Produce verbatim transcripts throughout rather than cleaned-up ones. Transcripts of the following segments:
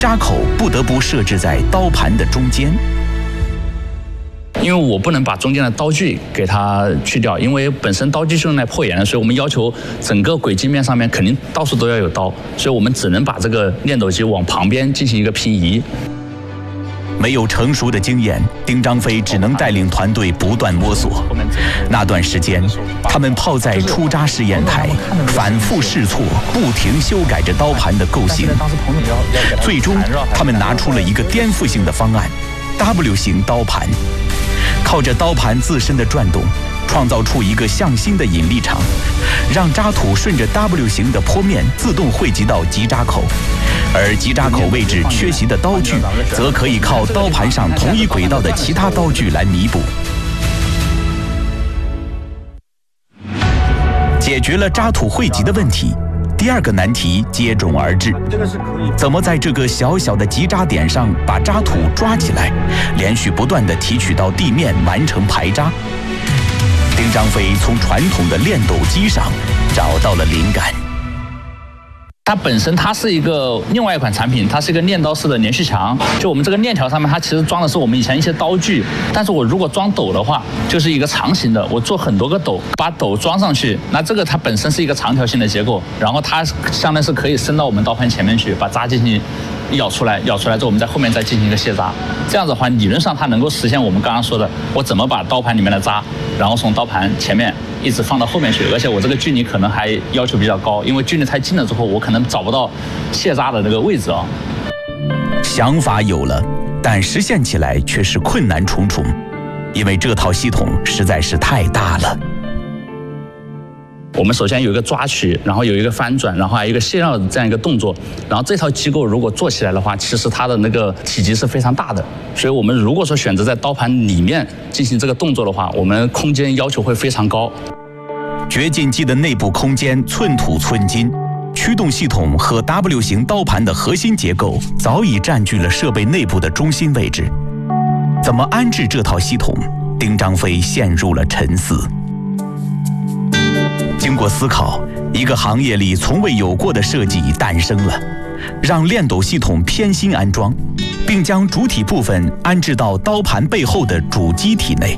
扎口不得不设置在刀盘的中间。 因为我不能把中间的刀具给它去掉，因为本身刀具是用来破岩的，所以我们要求整个轨迹面上面肯定到处都要有刀，所以我们只能把这个链斗机往旁边进行一个平移。 没有成熟的经验，丁张飞只能带领团队不断摸索。那段时间，他们泡在出扎试验台，反复试错，不停修改着刀盘的构型。最终，他们拿出了一个颠覆性的方案 ：W 型刀盘。靠着刀盘自身的转动，创造出一个向心的引力场，让渣土顺着 W 型的坡面自动汇集到极扎口，而极扎口位置缺席的刀具，则可以靠刀盘上同一轨道的其他刀具来弥补。解决了渣土汇集的问题，第二个难题接踵而至，怎么在这个小小的极扎点上把渣土抓起来，连续不断地提取到地面完成排渣？丁张飞从传统的链斗机上找到了灵感。 它本身它是一个另外一款产品，它是一个链刀式的连续墙。就我们这个链条上面，它其实装的是我们以前一些刀具，但是我如果装斗的话，就是一个长形的，我做很多个斗，把斗装上去，那这个它本身是一个长条形的结构，然后它相当于是可以伸到我们刀盘前面去，把渣进行舀出来，舀出来之后，我们在后面再进行一个卸渣。这样子的话，理论上它能够实现我们刚刚说的，我怎么把刀盘里面的渣，然后从刀盘前面一直放到后面去，而且我这个距离可能还要求比较高，因为距离太近了之后，我可能找不到卸渣的这个位置啊。 想法有了，但实现起来却是困难重重，因为这套系统实在是太大了。 我们首先有一个抓取，然后有一个翻转，然后还有一个卸料的这样一个动作。然后这套机构如果做起来的话，其实它的那个体积是非常大的。所以我们如果说选择在刀盘里面进行这个动作的话，我们空间要求会非常高。 掘进机的内部空间寸土寸金，驱动系统和 W 型刀盘的核心结构早已占据了设备内部的中心位置。怎么安置这套系统？丁张飞陷入了沉思。经过思考，一个行业里从未有过的设计诞生了，让链斗系统偏心安装，并将主体部分安置到刀盘背后的主机体内。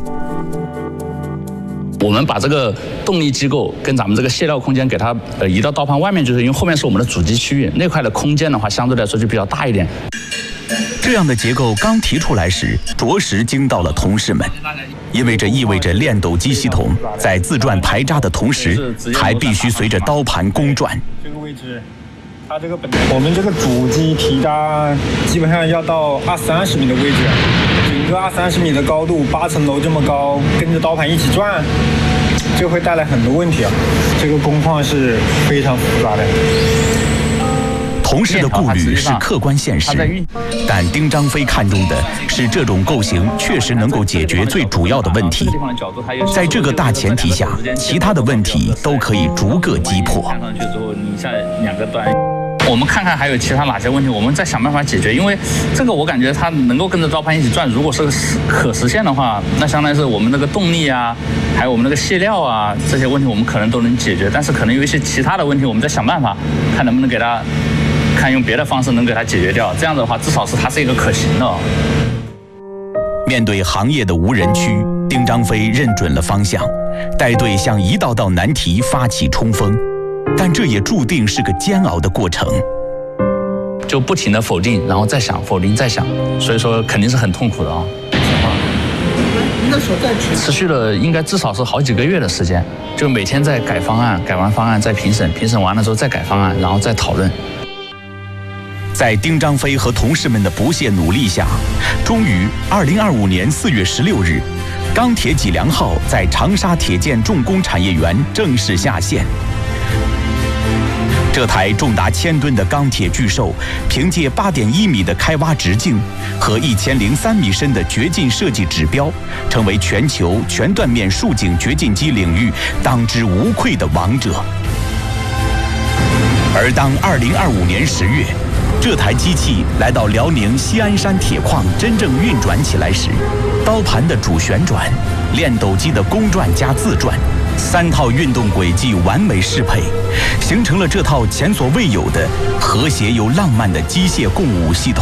我们把这个动力机构跟咱们这个卸料空间给它呃移到刀盘外面，就是因为后面是我们的主机区域，那块的空间的话相对来说就比较大一点。 这样的结构刚提出来时，着实惊到了同事们，因为这意味着链斗机系统在自转排渣的同时，还必须随着刀盘公转。 这个位置，它这个本我们这个主机提渣基本上要到二三十米的位置，整个二三十米的高度，八层楼这么高，跟着刀盘一起转，这会带来很多问题啊。这个工况是非常复杂的。 同事的顾虑是客观现实，但丁张飞看中的是这种构型确实能够解决最主要的问题。在这个大前提下，其他的问题都可以逐个击破。 上去之后，你像两个端，我们看看还有其他哪些问题，我们再想办法解决。因为这个我感觉它能够跟着刀盘一起转，如果是可实现的话，那相当于是我们那个动力啊，还有我们那个卸料啊这些问题，我们可能都能解决。但是可能有一些其他的问题，我们再想办法，看能不能给它。看用别的方式能给它解决掉，这样的话至少是它是一个可行的。 面对行业的无人区，丁张飞认准了方向，带队向一道道难题发起冲锋，但这也注定是个煎熬的过程。 就不停的否定，然后再想，否定再想，所以说肯定是很痛苦的啊。持续了应该至少是好几个月的时间，就每天在改方案，改完方案再评审，评审完了之后再改方案，然后再讨论。 在丁张飞和同事们的不懈努力下，终于二零二五年四月十六日，钢铁脊梁号在长沙铁建重工产业园正式下线。这台重达千吨的钢铁巨兽，凭借八点一米的开挖直径和一千零三米深的掘进设计指标，成为全球全断面竖井掘进机领域当之无愧的王者。而当二零二五年十月，这台机器来到辽宁西安山铁矿真正运转起来时，刀盘的主旋转、链斗机的公转加自转、 三套运动轨迹完美适配，形成了这套前所未有的和谐又浪漫的机械共舞系统。